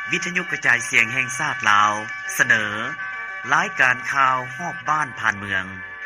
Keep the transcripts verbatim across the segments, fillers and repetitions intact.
วิทยุกระจายเสียงแห่งชาติลาวเสนอรายการข่าวฮอบบ้านผ่านเมือง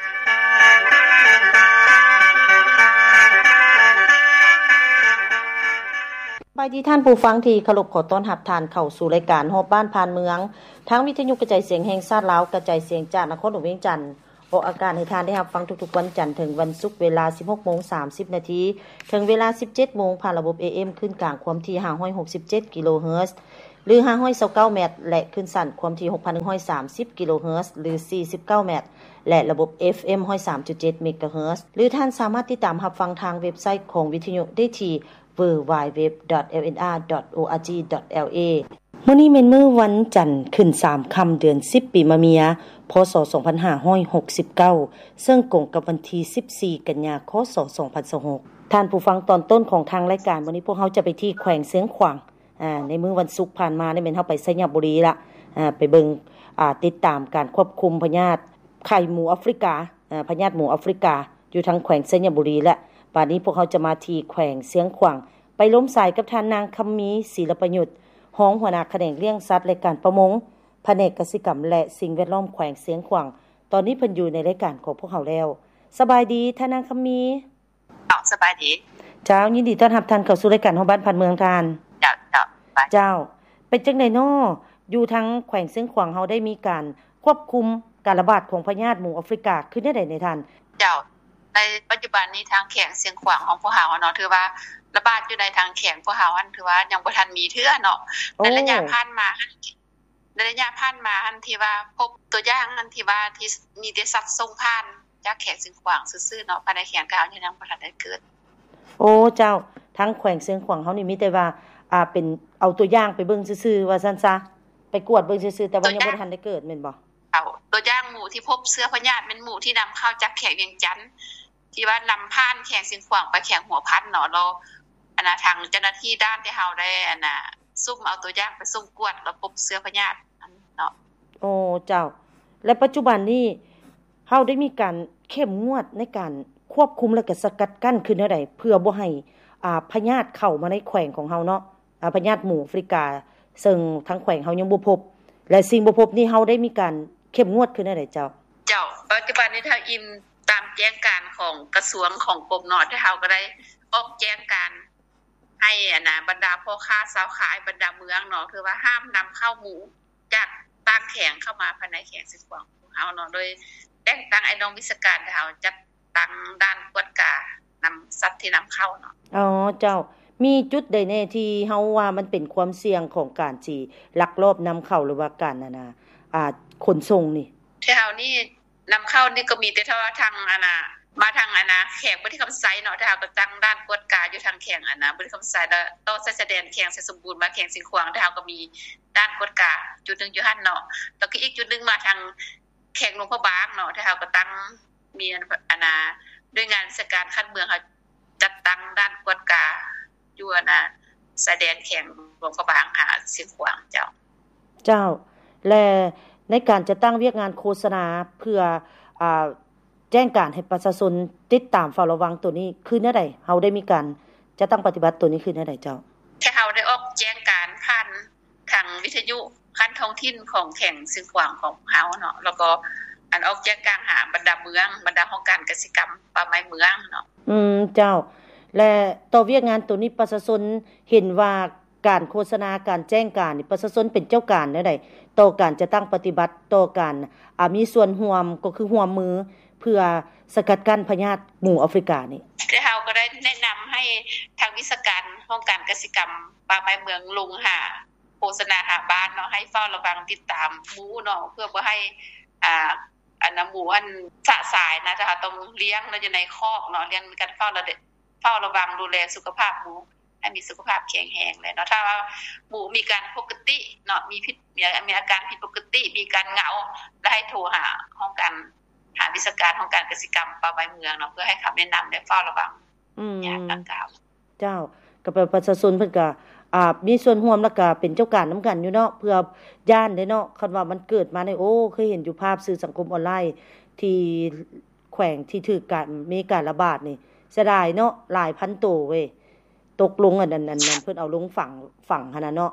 บายดีท่านผู้ฟังที่เคารพขอต้อนรับท่านเข้าสู่รายการฮอบบ้านผ่านเมืองทั้งวิทยุกระจายเสียงแห่งชาติลาวกระจายเสียงจากนครหลวงเวียงจันทน์ออกอากาศให้ท่านได้รับฟังทุกๆวันจันทร์ถึงวันศุกร์เวลา สิบหกโมงสามสิบ นาทีถึงเวลา สิบเจ็ดโมงผ่านระบบ เอ เอ็ม ขึ้นกลางความถี่ห้าร้อยหกสิบเจ็ดกิโลเฮิรตซ์หรือห้าร้อยยี่สิบเก้าเมตรและขึ้นสั้นความถี่ หกพันหนึ่งร้อยสามสิบกิโลเฮิรตซ์หรือสี่สิบเก้าเมตรและระบบ เอฟ เอ็ม หนึ่งร้อยสามจุดเจ็ด เมกะเฮิรตซ์หรือท่านสามารถติดตามรับฟังทางเว็บไซต์ของวิทยุได้ที่ ดับเบิลยู ดับเบิลยู ดับเบิลยู ดอท แอล เอ็น อาร์ ดอท โอ อาร์ จี ดอท แอล เอ มื้อนี้แม่นมื้อวันจันทร์ขึ้นสามค่ำเดือนสิบปีมะเมียพ.ศ. สองพันห้าร้อยหกสิบเก้าซึ่งตรงกับวันที่สิบสี่กันยายน ค.ศ. สองพันยี่สิบหกท่านผู้ฟังตอนต้นของทางรายการวันนี้พวกเราจะไปที่แขวงเสียงขวางอ่าในมื้อวันศุกร์ผ่านมาได้แม่นเฮาไปไสยบุรีละอ่าไปเบิ่งอ่าติดตามการควบคุมพยาธิไข้หมูแอฟริกาอ่าพยาธิหมูแอฟริกาอยู่ทางแขวงไสยบุรีและบัดนี้พวกเราจะมาที่แขวงเสียงขวางไปล้มสายกับท่านนางคำมีศิลปยุทธรองหัวหน้าแขนงเลี้ยงสัตว์และการประมงแผนกกสิกรรมและสิ่งแวดล้อมแขวงเสียงขวางตอนนี้เพิ่นอยู่ในรายการของพวกเราแล้วสบายดีท่านนางคำมีอ้าวสบายดีเจ้ายินดีต้อนรับท่านเข้าสู่รายการของบ้านพันเมืองทานเจ้าเจ้าเจ้าเป็นจังได๋น้ออยู่ทางแขวงเสียงขวางเฮาได้มีการควบคุมการระบาดของพยาธิหมูแอฟริกาขึ้นได้ใดในท่านเจ้าในปัจจุบันนี้ทางแขวงเสียงขวางของพวกเฮาเนาะถือว่าระบาดอยู่ในทางแขวงพวกเฮาอันถือว่ายังบ่ทันมีเทื่อเนาะในระยะผ่านมาในระยะผ่านมาอันที่ว่าพบตัวอย่างอันที่ว่าที่มีแต่สัตว์ส่งผ่านจากแขวงเสียงขวางซื่อๆเนาะภายในแขวงกาวยังบ่ทันได้เกิดโอ้เจ้าทางแขวงเสียงขวางเฮานี่มีแต่ว่าอ่าเป็นเอาตัวอย่างไปเบิ่งซื่อๆว่าซั่นซะไปกวดเบิ่งซื่อๆแต่ว่ายังบ่ทันได้เกิดแม่นบ่เอาตัวอย่างหมู่ที่พบเชื้อพยาธิเป็นหมู่ที่นำเข้าจากแขวงเวียงจันทน์ที่ว่านำผ่านแขวงเสียงขวางไปแขวงหัวพันเนาะเราอันน่ะทางเจ้าหน้าที่ด้านที่เฮาได้อันน่ะซุ่มเอาตัวอย่างไปซุ่มกวดแล้วพบเชื้อพยาธิเนาะโอ้เจ้าและปัจจุบันนี้เฮาได้มีการเข้มงวดในการควบคุมและก็สกัดกั้นขึ้นเท่าใดเพื่อบ่ให้อ่าพยาธิเข้ามาในแขวงของเฮาเนาะอ่าพยาธิหมูแอฟริกาซึ่งทางแขวงเฮายังบ่พบและสิ่งบ่พบนี่เฮาได้มีการเข้มงวดขึ้นเท่าใดเจ้าเจ้าปัจจุบันนี้ถ้าอิมตามแจ้งการของกระทรวงของกรมนอที่เฮาก็ได้ออกแจ้งการให้อ่ะนะบรรดาพ่อค้าสาวขายบรรดาเมืองเนาะคือว่าห้ามนำเข้าหมูจากต่างแขวงเข้ามาภายในแขวงเสียงขวางของเฮาเนาะโดยแต่งตั้งไอ้น้องวิชาการที่เฮาจัดตั้งด้านกวดกานำสัตว์ที่นำเข้าเนาะอ๋อเจ้ามีจุดใดแน่ที่เฮาว่ามันเป็นความเสี่ยงของการที่ลักลอบนำเข้าหรือว่าการน่ะนะอ่าขนส่งนี่ที่เฮานี่นำเข้านี่ก็มีแต่ว่าทางอันน่ะมาทางอันน่ะแขวงบ่ได้คำไสเนาะที่เฮาก็ตั้งด้านกวดกาอยู่ทางแขวงอันน่ะบ่ได้คำไสแล้วต่อสายแสดงแขวงไสสมบูรณ์มาแขวงสิงขวางที่เฮาก็มีด้านกวดกาจุดนึงอยู่หั่นเนาะแล้วก็อีกจุดนึงมาทางแขวงหลวงพ่อบางเนาะที่เฮาก็ตั้งมีอันน่ะด้วยงานราชการคันเมืองเฮาจัดตั้งด้านกวดกาอยู่อันน่ะแสดงแขวงหลวงพ่อบางหาสิงขวางเจ้าเจ้าและในการจะตั้งเวียกงานโฆษณาเพื่ออ่าแจ้งการให้ประชาชนติดตามเฝ้าระวังตัวนี้คือแนวใดเฮาได้มีการจะตั้งปฏิบัติตัวนี้คือแนวใดเจ้าที่เฮาได้ออกแจ้งการผ่านทางวิทยุคันท้องถิ่นของแขวงสิงขวางของเฮาเนาะแล้วก็อันออกแจ้งการหาบรรดาเมืองบรรดาองค์การกสิกรรมป่าไม้เมืองเนาะอืมเจ้าและต่อเวียกงานตัวนี้ประชาชนเห็นว่าการโฆษณาการแจ้งการนี่ประชาชนเป็นเจ้าการแนวใดต่อการจะตั้งปฏิบัติต่อการอ่ามีส่วนร่วมก็คือร่วมมือเพื่อสกัดกั้นพยาธิหมูแอฟริกานี่ที่เฮาก็ได้แนะนําให้ทางวิชาการองค์การกสิกรรมป่าไม้เมืองลงหาโฆษณาหาบ้านเนาะให้เฝ้าระวังติดตามหมูเนาะเพื่อบ่ให้อ่าอันน่ะหมูอันสะสายนะจะต้องเลี้ยงแล้วอยู่ในคอกเนาะเลี้ยงมีการเฝ้าระเฝ้าระวังดูแลสุขภาพหมูให้มีสุขภาพแข็งแรงเลยเนาะถ้าว่าหมูมีการปกติเนาะมีผิดมีอาการผิดปกติมีการเหงาและให้โทรหาห้องการหาวิชาการของการกสิกรรมป่าไม้เมืองเนาะเพื่อให้คำแนะนําและเฝ้าระวังอืมอย่างดังกล่าวเจ้าก็เป็นประชาชนเพิ่นก็อ่ามีส่วนร่วมแล้วก็เป็นเจ้าการนํากันอยู่เนาะเพื่อย่านได้เนาะคันว่ามันเกิดมาในโอ้เคยเห็นอยู่ภาพสื่อสังคมออนไลน์ที่แขวงที่ถูกการมีการระบาดนี่เสียดายเนาะหลายพันตัวเว้ยตกลงอันนั้นๆเพิ่นเอาลงฝั่งฝั่งหั่นน่ะเนาะ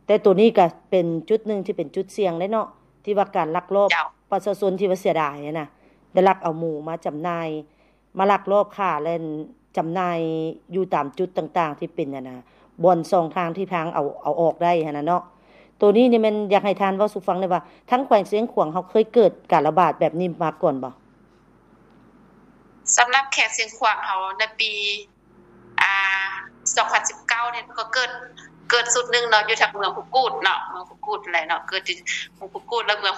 แต่ตัวนี้ก็เป็นจุดนึงที่เป็นจุดเสี่ยงเลยเนาะที่ว่าการลักลอบประชาชนที่ว่าเสียดายน่ะได้ลักเอาหมูมาจำหน่ายมาลักลอบค้าและจำหน่ายอยู่ตามจุดต่างๆที่เป็นน่ะนะบ่อนสองทางที่ทางเอาเอาออกได้หั่นน่ะเนาะตัวนี้นี่มันอยากให้ทานเว้าสู่ฟังได้ว่าทั้งแขวงเสียงขวางเฮาเคยเกิดการระบาดแบบนี้มาก่อนบ่สําหรับแขกเสียงขวางเฮาในปีอ่าสองพันสิบเก้าเนี่ยก็เกิดเกิดสุดนึงเนาะอยู่ทางเมืองพุกูดเนาะเมืองพุกูดแหละเนาะเกิดที่เมืองพุกูดแล้วเมือง